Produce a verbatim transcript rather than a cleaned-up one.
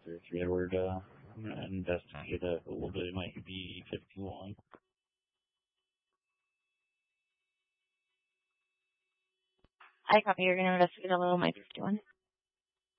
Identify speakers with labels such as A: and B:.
A: thirty-three Edward. Uh, I'm going to investigate a, a little bit. It might be fifty-one.
B: I copy. You're going to investigate a little, my fifty-one.